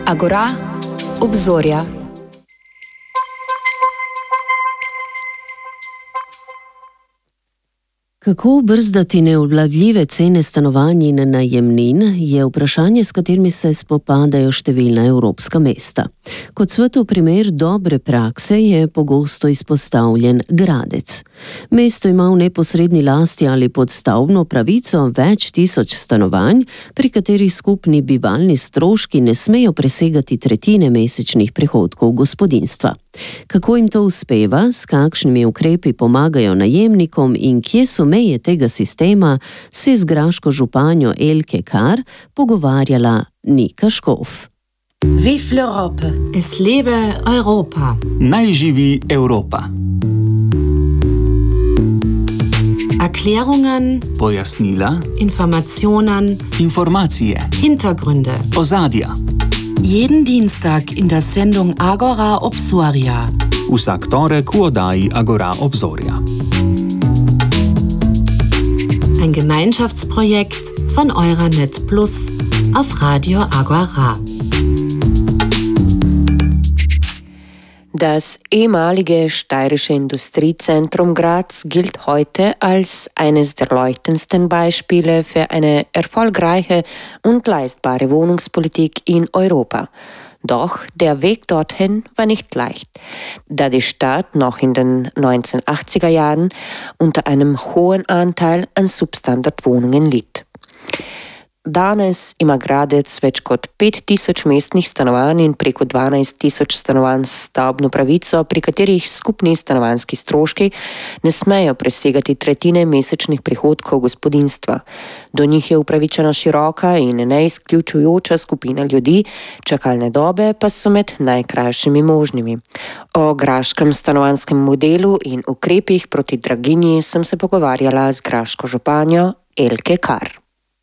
Agora, obzorja. Kako brzdati neobvladljive cene stanovanj in najemnin je vprašanje, s katerimi se spopadajo številna evropska mesta. Kot svetov primer dobre prakse je pogosto izpostavljen Gradec. Mesto ima v neposredni lasti ali pod stavbno pravico več tisoč stanovanj, pri katerih skupni bivalni stroški ne smejo presegati tretjine mesečnih prihodkov gospodinjstva. Kako jim to uspeva, s kakšnimi ukrepi pomagajo najemnikom in kje so meje tega sistema, se je z graško županjo Elke Kar pogovarjala Nika Škof. Vive l'Europe! Es lebe Europa! Naj živi Evropa! Erklärungen, Pojasnila, Informationen, Informacije, Hintergründe, ozadja. Jeden Dienstag in der Sendung Agora Obzorja. Vsak torek v oddaji Agora Obzorja. Ein Gemeinschaftsprojekt von Euranet Plus auf Radio Agora. Das ehemalige steirische Industriezentrum Graz gilt heute als eines der leuchtendsten Beispiele für eine erfolgreiche und leistbare Wohnungspolitik in Europa. Doch der Weg dorthin war nicht leicht, da die Stadt noch in den 1980er Jahren unter einem hohen Anteil an Substandardwohnungen litt. Danes ima Gradec več kot 5000 mestnih stanovanj in preko 12000 stanovanj s stavbno pravico, pri katerih skupni stanovanjski stroški ne smejo presegati tretjine mesečnih prihodkov gospodinjstva. Do njih je upravičena široka in neizključujoča skupina ljudi, čakalne dobe pa so med najkrajšimi možnimi. O graškem stanovanjskem modelu in ukrepih proti draginji sem se pogovarjala z graško županjo Elke Kar.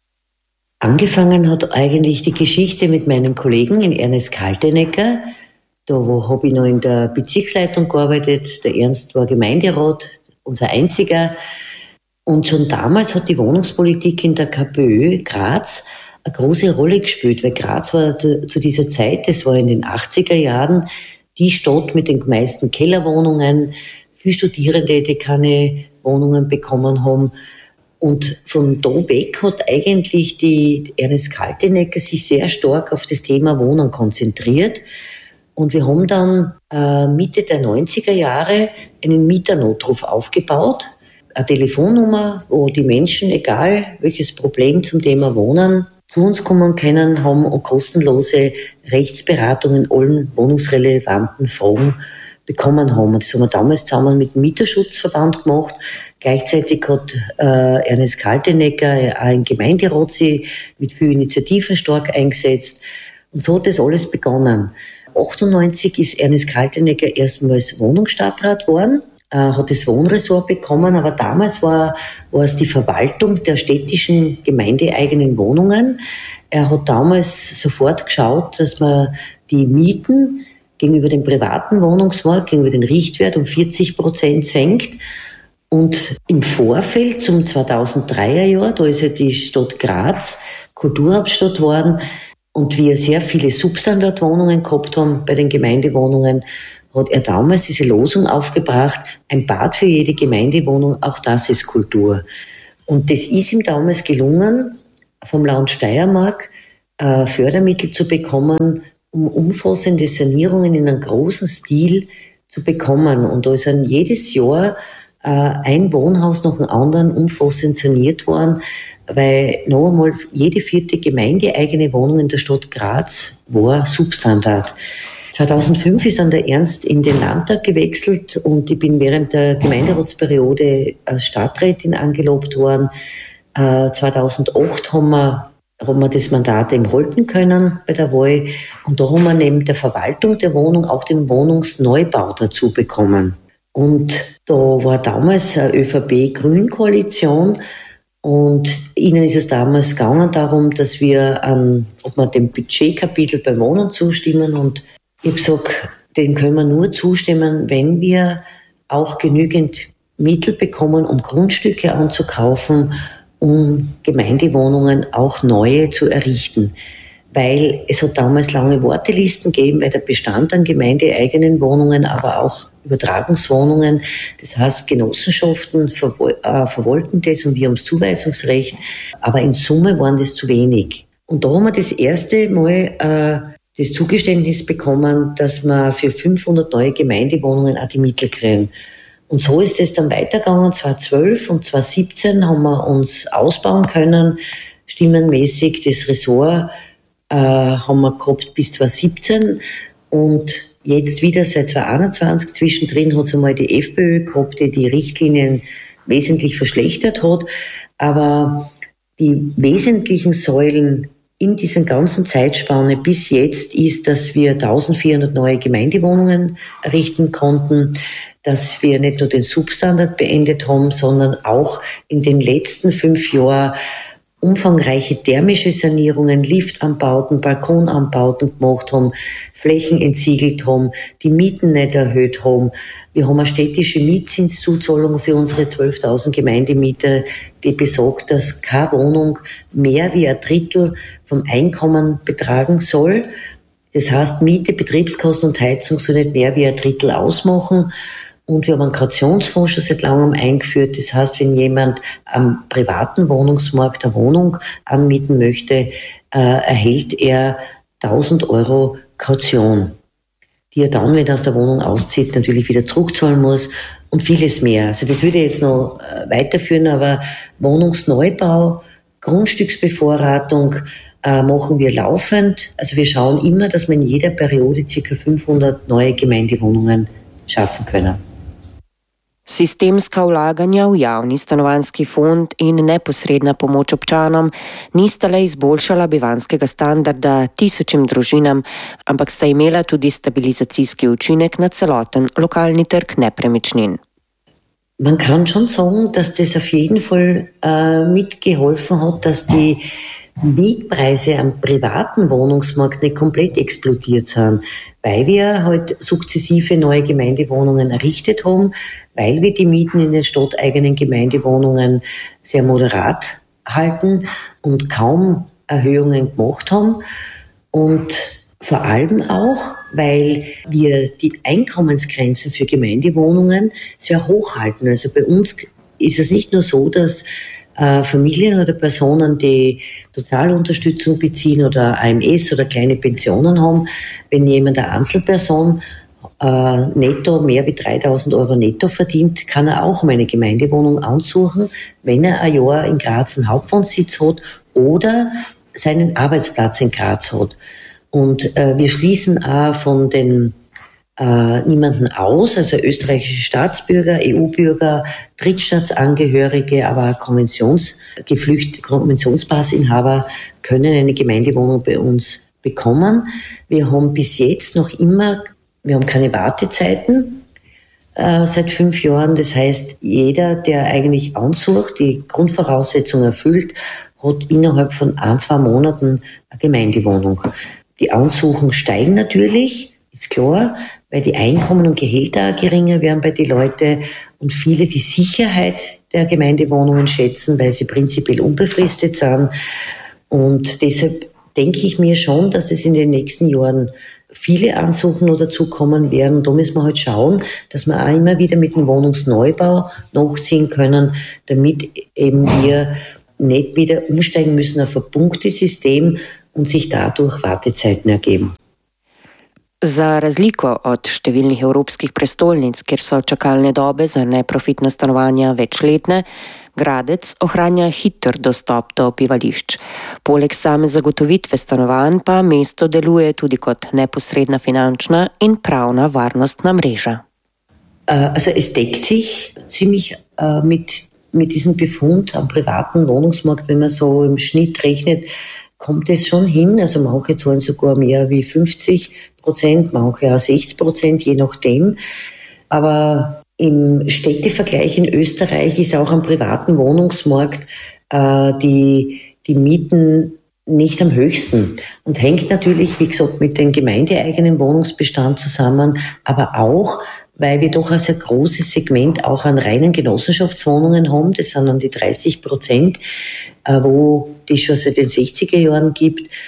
Angefangen hat eigentlich die Geschichte mit meinem Kollegen in Ernest Kaltenecker. Da habe ich noch in der Bezirksleitung gearbeitet. Der Ernst war Gemeinderat, unser einziger. Und schon damals hat die Wohnungspolitik in der KPÖ Graz eine große Rolle gespielt, weil Graz war zu dieser Zeit, das war in den 80er Jahren, die Stadt mit den meisten Kellerwohnungen, viele Studierende, die keine Wohnungen bekommen haben. Und von da weg hat eigentlich die Ernest Kaltenecker sich sehr stark auf das Thema Wohnen konzentriert. Und wir haben dann Mitte der 90er Jahre einen Mieternotruf aufgebaut. Eine Telefonnummer, wo die Menschen, egal welches Problem zum Thema Wohnen, zu uns kommen können, haben und kostenlose Rechtsberatung in allen wohnungsrelevanten Fragen bekommen haben. Und das haben wir damals zusammen mit dem Mieterschutzverband gemacht. Gleichzeitig hat Ernest Kaltenecker auch im Gemeinderat sich mit vielen Initiativen stark eingesetzt. Und so hat das alles begonnen. 1998 ist Ernest Kaltenecker erstmals Wohnungsstadtrat geworden, hat das Wohnressort bekommen, aber damals war es die Verwaltung der städtischen gemeindeeigenen Wohnungen. Er hat damals sofort geschaut, dass man die Mieten gegenüber dem privaten Wohnungsmarkt, gegenüber den Richtwert um 40% senkt. Und im Vorfeld zum 2003er Jahr, da ist ja die Stadt Graz Kulturhauptstadt geworden und wir sehr viele Substandardwohnungen gehabt haben bei den Gemeindewohnungen, hat er damals diese Losung aufgebracht, ein Bad für jede Gemeindewohnung, auch das ist Kultur. Und das ist ihm damals gelungen, vom Land Steiermark Fördermittel zu bekommen, um umfassende Sanierungen in einem großen Stil zu bekommen. Und da ist dann jedes Jahr ein Wohnhaus nach dem anderen umfassend saniert worden, weil noch einmal jede 4. gemeindeeigene Wohnung in der Stadt Graz war Substandard. 2005 ist dann der Ernst in den Landtag gewechselt und ich bin während der Gemeinderatsperiode als Stadträtin angelobt worden. 2008 haben wir das Mandat eben halten können bei der Wahl. Und da haben wir neben der Verwaltung der Wohnung auch den Wohnungsneubau dazu bekommen. Und da war damals eine ÖVP-Grün-Koalition und ihnen ist es damals gegangen darum, dass wir, ob wir dem Budgetkapitel beim Wohnen zustimmen. Und ich habe gesagt, dem können wir nur zustimmen, wenn wir auch genügend Mittel bekommen, um Grundstücke anzukaufen, um Gemeindewohnungen auch neue zu errichten. weil es hat damals lange Wartelisten gegeben, weil der Bestand an gemeindeeigenen Wohnungen, aber auch Übertragungswohnungen, das heißt Genossenschaften verwalten das und wir haben das Zuweisungsrecht, aber in Summe waren das zu wenig. Und da haben wir das erste Mal das Zugeständnis bekommen, dass wir für 500 neue Gemeindewohnungen auch die Mittel kriegen. Und so ist es dann weitergegangen. 2012 und 2017 haben wir uns ausbauen können, stimmenmäßig. Das Ressort haben wir gehabt bis 2017 und jetzt wieder seit 2021. Zwischendrin hat es einmal die FPÖ gehabt, die Richtlinien wesentlich verschlechtert hat. Aber die wesentlichen Säulen in dieser ganzen Zeitspanne bis jetzt ist, dass wir 1400 neue Gemeindewohnungen errichten konnten, dass wir nicht nur den Substandard beendet haben, sondern auch in den letzten 5 Jahren umfangreiche thermische Sanierungen, Liftanbauten, Balkonanbauten gemacht haben, Flächen entsiegelt haben, die Mieten nicht erhöht haben. Wir haben eine städtische Mietzinszuzahlung für unsere 12.000 Gemeindemieter, die besagt, dass keine Wohnung mehr wie 1/3 vom Einkommen betragen soll. Das heißt, Miete, Betriebskosten und Heizung soll nicht mehr wie 1/3 ausmachen. Und wir haben einen Kautionsfonds schon seit langem eingeführt. Das heißt, wenn jemand am privaten Wohnungsmarkt eine Wohnung anmieten möchte, erhält er 1.000 Euro Kaution, die er dann, wenn er aus der Wohnung auszieht, natürlich wieder zurückzahlen muss und vieles mehr. Also das würde ich jetzt noch weiterführen, aber Wohnungsneubau, Grundstücksbevorratung machen wir laufend. Also wir schauen immer, dass wir in jeder Periode ca. 500 neue Gemeindewohnungen schaffen können. Sistemska vlaganja v javni stanovanjski fond in neposredna pomoč občanom nista le izboljšala bivanjskega standarda tisočim družinam, ampak sta imela tudi stabilizacijski učinek na celoten lokalni trg nepremičnin. Man kann schon sagen, dass das auf jeden Fall mitgeholfen hat, dass die Mietpreise am privaten Wohnungsmarkt nicht komplett explodiert sind, weil wir halt sukzessive neue Gemeindewohnungen errichtet haben, weil wir die Mieten in den stadteigenen Gemeindewohnungen sehr moderat halten und kaum Erhöhungen gemacht haben. Und vor allem auch, weil wir die Einkommensgrenzen für Gemeindewohnungen sehr hoch halten. Also bei uns ist es nicht nur so, dass Familien oder Personen, die Sozialunterstützung beziehen oder AMS oder kleine Pensionen haben, wenn jemand eine Einzelperson netto mehr wie 3.000 Euro netto verdient, kann er auch um eine Gemeindewohnung ansuchen, wenn er ein Jahr in Graz einen Hauptwohnsitz hat oder seinen Arbeitsplatz in Graz hat. Und wir schließen auch von den niemanden aus, also österreichische Staatsbürger, EU-Bürger, Drittstaatsangehörige, aber Konventionspassinhaber können eine Gemeindewohnung bei uns bekommen. Wir haben bis jetzt noch immer, wir haben keine Wartezeiten seit 5 Jahren. Das heißt, jeder, der eigentlich ansucht, die Grundvoraussetzungen erfüllt, hat innerhalb von 1-2 Monaten eine Gemeindewohnung. Die Ansuchen steigen natürlich, ist klar, weil die Einkommen und Gehälter geringer werden bei den Leuten und viele die Sicherheit der Gemeindewohnungen schätzen, weil sie prinzipiell unbefristet sind. Und deshalb denke ich mir schon, dass es in den nächsten Jahren viele Ansuchen noch dazukommen werden. Da müssen wir halt schauen, dass wir auch immer wieder mit dem Wohnungsneubau nachziehen können, damit eben wir nicht wieder umsteigen müssen auf ein Punktesystem und sich dadurch Wartezeiten ergeben. Za razliko od številnih evropskih prestolnic, kjer so čakalne dobe za neprofitna stanovanja večletne, Gradec ohranja hiter dostop do bivališč. Poleg same zagotovitve stanovanj pa mesto deluje tudi kot neposredna finančna in pravna varnostna mreža. Also es deckt sich ziemlich mit diesem Befund am privaten Wohnungsmarkt, wenn man so im Schnitt rechnet, kommt es schon hin. Also manche zahlen sogar mehr wie 50%, manche auch 60%, je nachdem. Aber im Städtevergleich in Österreich ist auch am privaten Wohnungsmarkt die Mieten nicht am höchsten und hängt natürlich, wie gesagt, mit dem gemeindeeigenen Wohnungsbestand zusammen, aber auch, weil wir doch ein sehr großes Segment auch an reinen Genossenschaftswohnungen haben. Das sind dann die 30%, wo die schon seit den 60er Jahren gibt.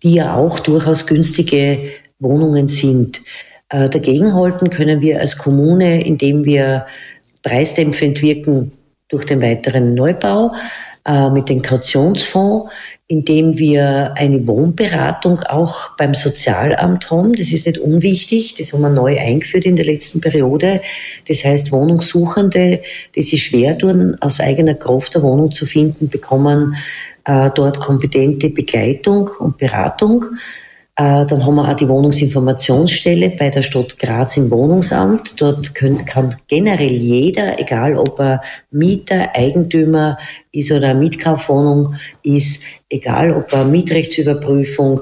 die ja auch durchaus günstige Wohnungen sind. Dagegenhalten können wir als Kommune, indem wir preisdämpfend wirken durch den weiteren Neubau, mit dem Kautionsfonds, indem wir eine Wohnberatung auch beim Sozialamt haben. Das ist nicht unwichtig, das haben wir neu eingeführt in der letzten Periode. Das heißt, Wohnungssuchende, die sich schwer tun, aus eigener Kraft eine Wohnung zu finden, bekommen dort kompetente Begleitung und Beratung. Dann haben wir auch die Wohnungsinformationsstelle bei der Stadt Graz im Wohnungsamt. Dort kann generell jeder, egal ob er Mieter, Eigentümer ist oder eine Mietkaufwohnung ist, egal ob er Mietrechtsüberprüfung,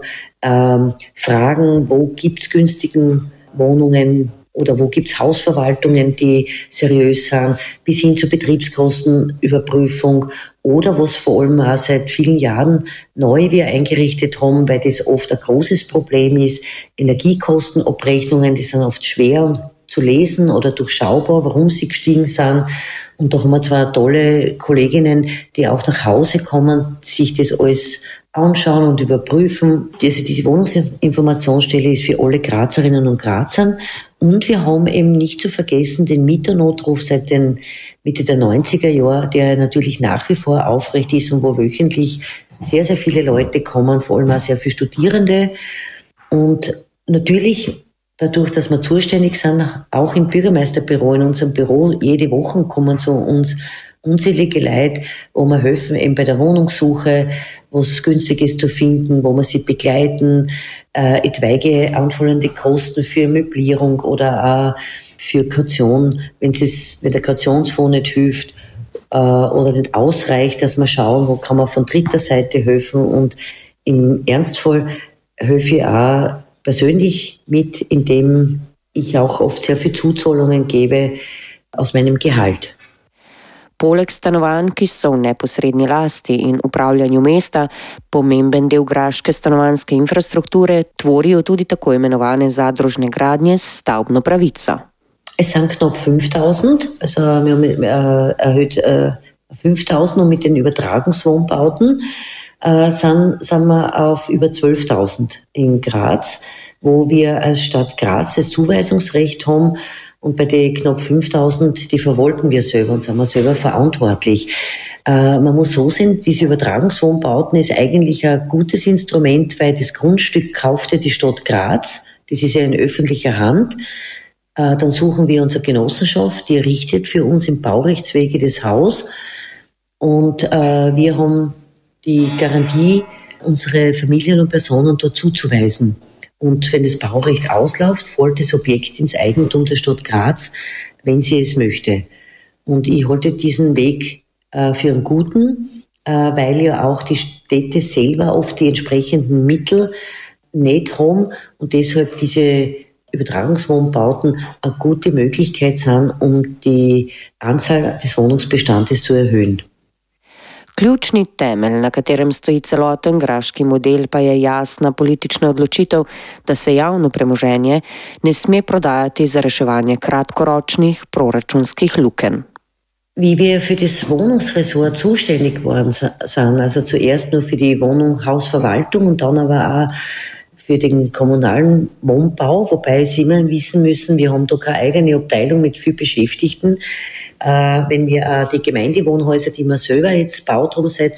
fragen, wo gibt's günstigen Wohnungen oder wo gibt's Hausverwaltungen, die seriös sind, bis hin zur Betriebskostenüberprüfung oder was vor allem auch seit vielen Jahren neu wir eingerichtet haben, weil das oft ein großes Problem ist, Energiekostenabrechnungen, die sind oft schwer zu lesen oder durchschaubar, warum sie gestiegen sind. Und da haben wir zwar tolle Kolleginnen, die auch nach Hause kommen, sich das alles anschauen und überprüfen. Diese Wohnungsinformationsstelle ist für alle Grazerinnen und Grazern. Und wir haben eben nicht zu vergessen den Mieternotruf seit den Mitte der 90er Jahre, der natürlich nach wie vor aufrecht ist und wo wöchentlich sehr, sehr viele Leute kommen, vor allem auch sehr viele Studierende. Und natürlich dadurch, dass wir zuständig sind, auch im Bürgermeisterbüro, in unserem Büro, jede Woche kommen zu uns unzählige Leute, wo wir helfen, eben bei der Wohnungssuche, was Günstiges zu finden, wo wir sie begleiten, etwaige anfallende Kosten für Möblierung oder auch für Kaution, wenn der Kautionsfonds nicht hilft oder nicht ausreicht, dass wir schauen, wo kann man von dritter Seite helfen. Und im Ernstfall helfe ich auch persönlich mit, indem ich auch oft sehr viel Zuzahlungen gebe aus meinem Gehalt. Poleg stanovanj, ki so v neposrednji lasti in upravljanju mesta, pomemben del graške stanovanjske infrastrukture tvorijo tudi tako imenovane zadružne gradnje s stavbno pravico. Es sind knapp 5000, also wir haben erhöht 5000 und mit den Übertragungswohnbauten sind wir auf über 12.000 in Graz, wo wir als Stadt Graz das Zuweisungsrecht haben. Und bei den knapp 5.000, die verwalten wir selber und sind wir selber verantwortlich. Man muss so sehen, diese Übertragungswohnbauten ist eigentlich ein gutes Instrument, weil das Grundstück kaufte die Stadt Graz. Das ist ja in öffentlicher Hand. Dann suchen wir unsere Genossenschaft, die errichtet für uns im Baurechtswege das Haus. Und wir haben die Garantie, unsere Familien und Personen dort zuzuweisen. Und wenn das Baurecht ausläuft, fällt das Objekt ins Eigentum der Stadt Graz, wenn sie es möchte. Und ich halte diesen Weg für einen guten, weil ja auch die Städte selber oft die entsprechenden Mittel nicht haben und deshalb diese Übertragungswohnbauten eine gute Möglichkeit sind, um die Anzahl des Wohnungsbestandes zu erhöhen. Ključni temelj, na katerem stoji celoten graški model, pa je jasna politična odločitev, da se javno premoženje ne sme prodajati za reševanje kratkoročnih proračunskih lukenj. Wie wir für das Wohnungsressort zuständig waren, sind, also zuerst nur für die Hausverwaltung und dann aber auch für den kommunalen Wohnbau, wobei Sie immer wissen müssen, wir haben da keine eigene Abteilung mit viel Beschäftigten. Wenn wir die Gemeindewohnhäuser, die wir selber jetzt gebaut haben seit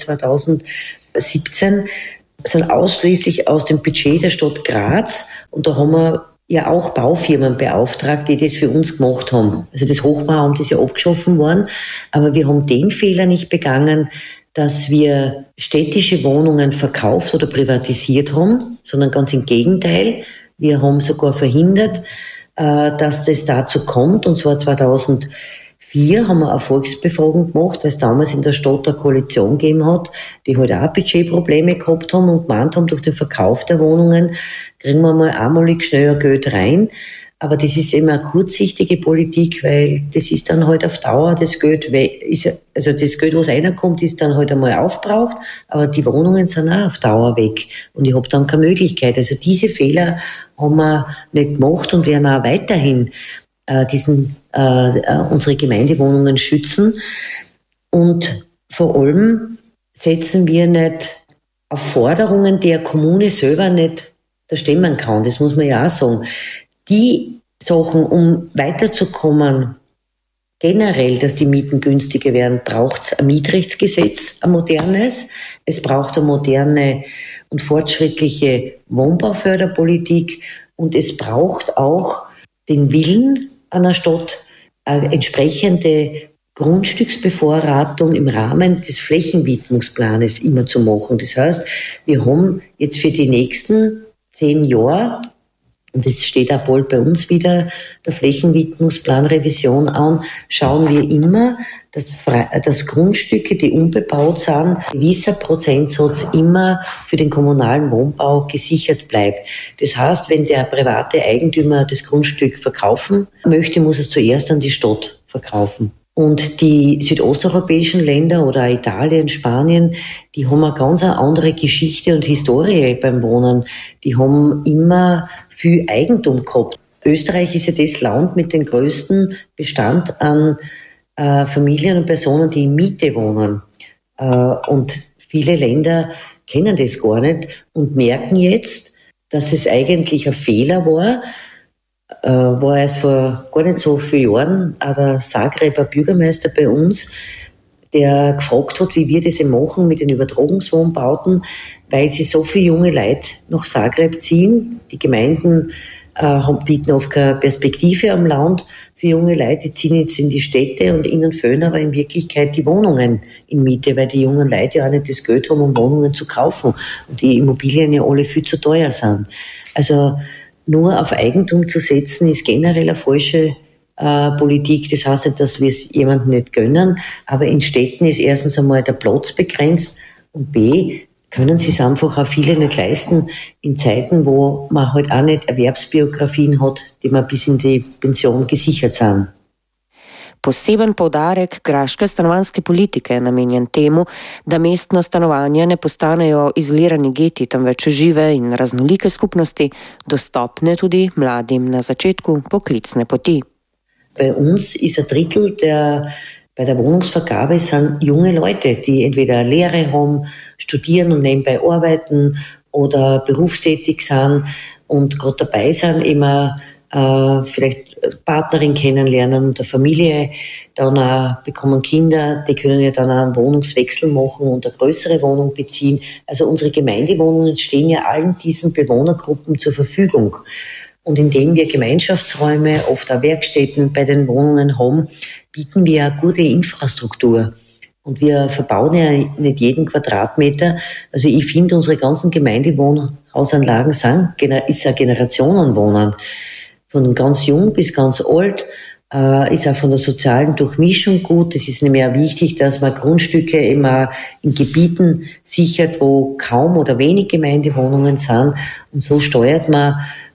2017, sind ausschließlich aus dem Budget der Stadt Graz und da haben wir ja auch Baufirmen beauftragt, die das für uns gemacht haben. Also das Hochbauamt ist ja abgeschaffen worden, aber wir haben den Fehler nicht begangen, dass wir städtische Wohnungen verkauft oder privatisiert haben, sondern ganz im Gegenteil. Wir haben sogar verhindert, dass das dazu kommt. Und zwar 2004 haben wir eine Volksbefragung gemacht, weil es damals in der Stadt eine Koalition gegeben hat, die halt auch Budgetprobleme gehabt haben und gemeint haben, durch den Verkauf der Wohnungen kriegen wir mal einmalig schneller Geld rein. Aber das ist immer eine kurzsichtige Politik, weil das ist dann halt auf Dauer das Geld, also das Geld, was reinkommt, ist dann halt einmal aufgebraucht, aber die Wohnungen sind auch auf Dauer weg und ich habe dann keine Möglichkeit. Also diese Fehler haben wir nicht gemacht und werden auch weiterhin unsere Gemeindewohnungen schützen und vor allem setzen wir nicht auf Forderungen, die eine Kommune selber nicht da stemmen kann. Das muss man ja auch sagen. Die Sachen, um weiterzukommen, generell, dass die Mieten günstiger werden, braucht es ein Mietrechtsgesetz, ein modernes. Es braucht eine moderne und fortschrittliche Wohnbauförderpolitik und es braucht auch den Willen einer Stadt, eine entsprechende Grundstücksbevorratung im Rahmen des Flächenwidmungsplanes immer zu machen. Das heißt, wir haben jetzt für die nächsten 10 Jahre, und es steht auch bald bei uns wieder der Flächenwidmungsplanrevision an, schauen wir immer, dass Grundstücke, die unbebaut sind, ein gewisser Prozentsatz immer für den kommunalen Wohnbau gesichert bleibt. Das heißt, wenn der private Eigentümer das Grundstück verkaufen möchte, muss es zuerst an die Stadt verkaufen. Und die südosteuropäischen Länder oder Italien, Spanien, die haben eine ganz andere Geschichte und Historie beim Wohnen. Die haben immer viel Eigentum gehabt. Österreich ist ja das Land mit dem größten Bestand an Familien und Personen, die in Miete wohnen. Und viele Länder kennen das gar nicht und merken jetzt, dass es eigentlich ein Fehler war. War erst vor gar nicht so vielen Jahren auch der Zagreber Bürgermeister bei uns, der gefragt hat, wie wir das machen mit den Übertragungswohnbauten, weil sie so viele junge Leute nach Zagreb ziehen. Die Gemeinden bieten oft keine Perspektive am Land für junge Leute, die ziehen jetzt in die Städte und ihnen fehlen aber in Wirklichkeit die Wohnungen in Miete, weil die jungen Leute ja auch nicht das Geld haben, um Wohnungen zu kaufen und die Immobilien ja alle viel zu teuer sind. Also nur auf Eigentum zu setzen, ist generell eine falsche Politik. Das heißt nicht, dass wir es jemandem nicht gönnen, aber in Städten ist erstens einmal der Platz begrenzt und B, können sie es einfach auch viele nicht leisten in Zeiten, wo man halt auch nicht Erwerbsbiografien hat, die man bis in die Pension gesichert sind. Poseben poudarek graške stanovanjske politike namenjen temu, da mestna stanovanja ne postanejo izolirani geti, temveč žive in raznolike skupnosti, dostopne tudi mladim na začetku poklicne poti. Bei uns ist 1/3 bei der Wohnungsvergabe sind junge Leute, die entweder eine Lehre haben, studieren und nebenbei arbeiten oder berufstätig sind und gerade dabei sind, immer vielleicht Partnerin kennenlernen und eine Familie, dann auch bekommen Kinder, die können ja dann auch einen Wohnungswechsel machen und eine größere Wohnung beziehen. Also unsere Gemeindewohnungen stehen ja allen diesen Bewohnergruppen zur Verfügung. Und indem wir Gemeinschaftsräume, oft auch Werkstätten bei den Wohnungen haben, bieten wir eine gute Infrastruktur. Und wir verbauen ja nicht jeden Quadratmeter. Also ich finde, unsere ganzen Gemeindewohnhausanlagen ist ein Generationenwohnen. Von ganz jung bis ganz alt, ist auch von der sozialen Durchmischung gut. Es ist nämlich auch wichtig, dass man Grundstücke immer in Gebieten sichert, wo kaum oder wenig Gemeindewohnungen sind. Und so steuert man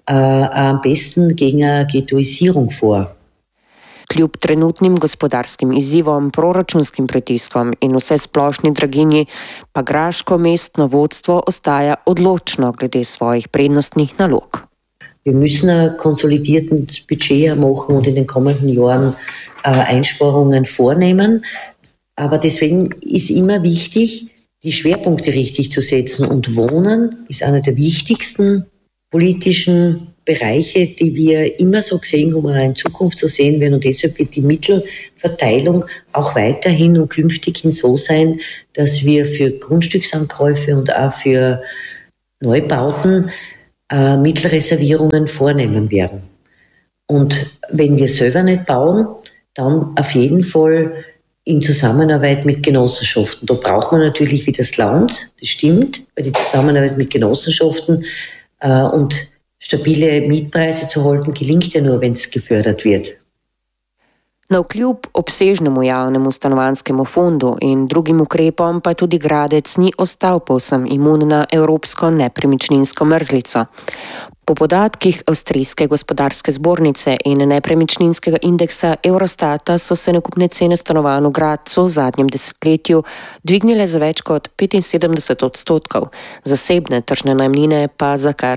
am besten gegen eine ghettoisierung vor. Kljub trenutnim gospodarskim izzivom, proračunskim pritiskom in vsesplošni draginji, pa graško mestno vodstvo ostaja odločno glede svojih prednostnih nalog. Wir müssen ein konsolidiertes Budget machen und in den kommenden Jahren Einsparungen vornehmen. Aber deswegen ist immer wichtig, die Schwerpunkte richtig zu setzen. Und Wohnen ist einer der wichtigsten politischen Bereiche, die wir immer so gesehen haben und auch in Zukunft so sehen werden. Und deshalb wird die Mittelverteilung auch weiterhin und künftig so sein, dass wir für Grundstücksankäufe und auch für Neubauten Mittelreservierungen vornehmen werden. Und wenn wir selber nicht bauen, dann auf jeden Fall in Zusammenarbeit mit Genossenschaften. Da braucht man natürlich wie das Land, das stimmt, weil die Zusammenarbeit mit Genossenschaften und stabile Mietpreise zu halten, gelingt ja nur, wenn es gefördert wird. Navkljub obsežnemu javnemu stanovanjskemu fondu in drugim ukrepom pa tudi Gradec ni ostal povsem imun na evropsko nepremičninsko mrzlico. Po podatkih Avstrijske gospodarske zbornice in nepremičninskega indeksa Eurostata so se nakupne cene stanovanj v Gradcu v zadnjem desetletju dvignile za več kot 75%, zasebne tržne najemnine pa za kar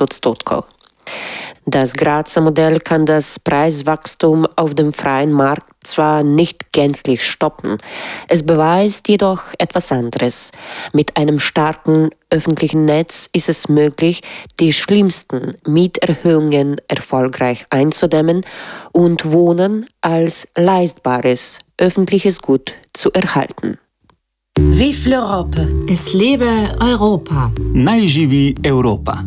40%. Das Grazer Modell kann das Preiswachstum auf dem freien Markt zwar nicht gänzlich stoppen, es beweist jedoch etwas anderes. Mit einem starken öffentlichen Netz ist es möglich, die schlimmsten Mieterhöhungen erfolgreich einzudämmen und Wohnen als leistbares öffentliches Gut zu erhalten. Vive l'Europe! Es lebe Europa! Naj živi Europa!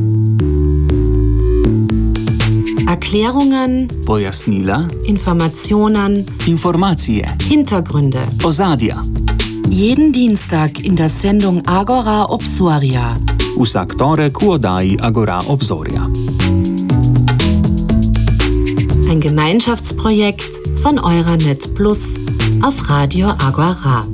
Erklärungen, Pojasnila, Informationen, informacije, Hintergründe. ozadja. Jeden Dienstag in der Sendung Agora Obsoria. Vsak torek v oddaji Agora Obzorja. Ein Gemeinschaftsprojekt von Euranet Plus auf Radio Agora.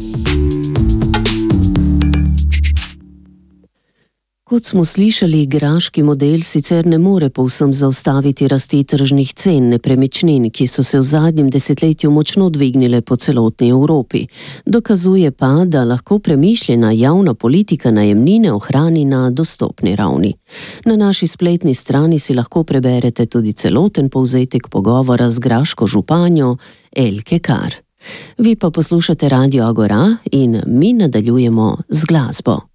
Kot smo slišali, graški model sicer ne more povsem zaustaviti rasti tržnih cen nepremičnin, ki so se v zadnjem desetletju močno dvignile po celotni Evropi. Dokazuje pa, da lahko premišljena javna politika najemnine ohrani na dostopni ravni. Na naši spletni strani si lahko preberete tudi celoten povzetek pogovora z graško županjo Elke Kar. Vi pa poslušate Radio Agora in mi nadaljujemo z glasbo.